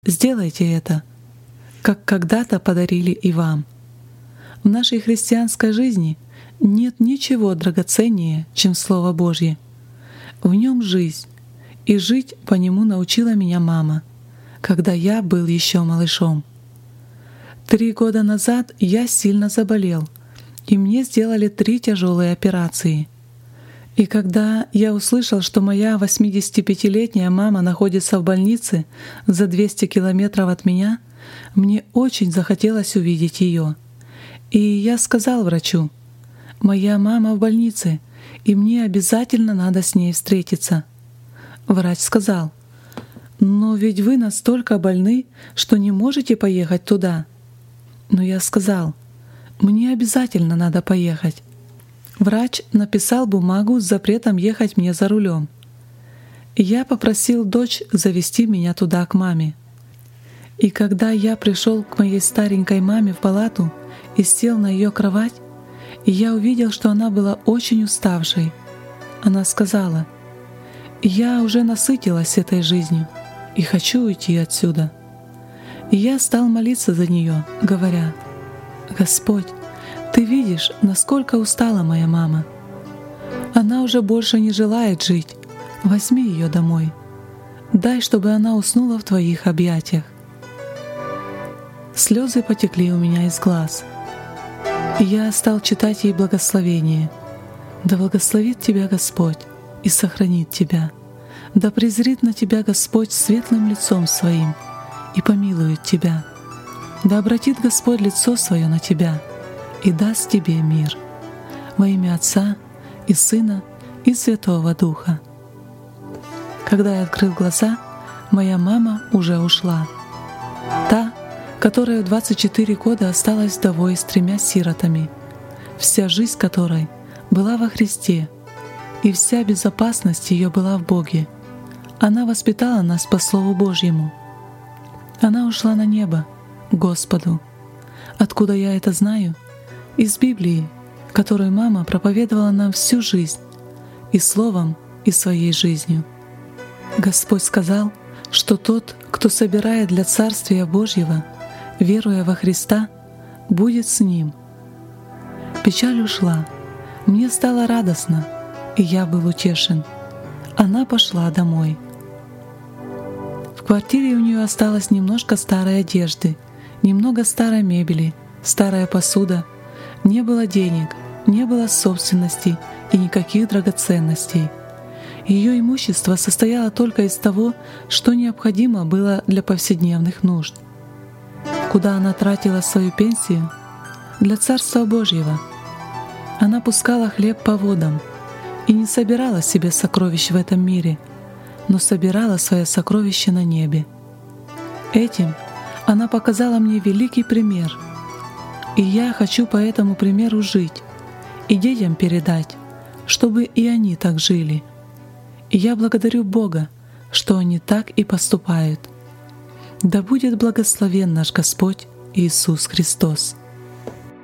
Сделайте это, как когда-то подарили и вам. В нашей христианской жизни нет ничего драгоценнее, чем Слово Божье. В нем жизнь, и жить по нему научила меня мама, когда я был еще малышом. 3 года назад я сильно заболел, и мне сделали 3 тяжелые операции. И когда я услышал, что моя 85-летняя мама находится в больнице за 200 километров от меня, мне очень захотелось увидеть ее. И я сказал врачу: «Моя мама в больнице, и мне обязательно надо с ней встретиться». Врач сказал: «Но ведь вы настолько больны, что не можете поехать туда». Но я сказал: «Мне обязательно надо поехать». Врач написал бумагу с запретом ехать мне за рулем. Я попросил дочь завезти меня туда к маме. И когда я пришел к моей старенькой маме в палату и сел на ее кровать, я увидел, что она была очень уставшей. Она сказала: «Я уже насытилась этой жизнью и хочу уйти отсюда». И я стал молиться за нее, говоря: «Господь, Ты видишь, насколько устала моя мама. Она уже больше не желает жить. Возьми ее домой. Дай, чтобы она уснула в Твоих объятиях». Слезы потекли у меня из глаз. И я стал читать ей благословение. «Да благословит тебя Господь и сохранит тебя. Да презрит на тебя Господь светлым лицом Своим и помилует тебя. Да обратит Господь лицо Свое на тебя и даст тебе мир. Во имя Отца и Сына и Святого Духа». Когда я открыл глаза, моя мама уже ушла. Та, которая в 24 года осталась вдовой с 3 сиротами, вся жизнь которой была во Христе, и вся безопасность ее была в Боге. Она воспитала нас по Слову Божьему. Она ушла на небо, к Господу. Откуда я это знаю? Из Библии, которую мама проповедовала нам всю жизнь, и словом, и своей жизнью. Господь сказал, что тот, кто собирает для Царствия Божьего, веруя во Христа, будет с Ним. Печаль ушла, мне стало радостно, и я был утешен. Она пошла домой. В квартире у нее осталось немножко старой одежды, немного старой мебели, старая посуда. Не было денег, не было собственности и никаких драгоценностей. Ее имущество состояло только из того, что необходимо было для повседневных нужд. Куда она тратила свою пенсию? Для Царства Божьего. Она пускала хлеб по водам и не собирала себе сокровищ в этом мире, но собирала свое сокровище на небе. Этим она показала мне великий пример. И я хочу по этому примеру жить и детям передать, чтобы и они так жили. И я благодарю Бога, что они так и поступают. Да будет благословен наш Господь Иисус Христос.